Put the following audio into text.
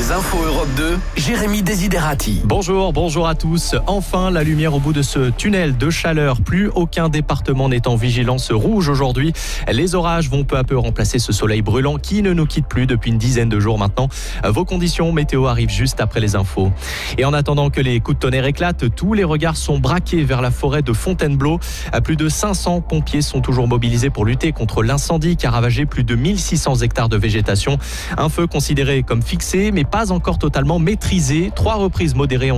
Les infos Europe 2, Jérémy Desiderati. Bonjour à tous. Enfin, la lumière au bout de ce tunnel de chaleur. Plus aucun département n'est en vigilance rouge aujourd'hui. Les orages vont peu à peu remplacer ce soleil brûlant qui ne nous quitte plus depuis une dizaine de jours maintenant. Vos conditions météo arrivent juste après les infos. Et en attendant que les coups de tonnerre éclatent, tous les regards sont braqués vers la forêt de Fontainebleau. Plus de 500 pompiers sont toujours mobilisés pour lutter contre l'incendie qui a ravagé plus de 1600 hectares de végétation. Un feu considéré comme fixé, mais pas encore totalement maîtrisé. 3 reprises modérées ont